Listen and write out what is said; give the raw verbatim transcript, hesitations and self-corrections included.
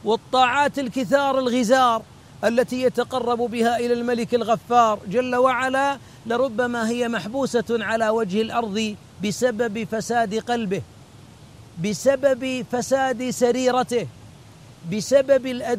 والطاعات الكثار الغزار التي يتقرب بها إلى الملك الغفار جل وعلا لربما هي محبوسة على وجه الأرض بسبب فساد قلبه، بسبب فساد سريرته، بسبب الأدب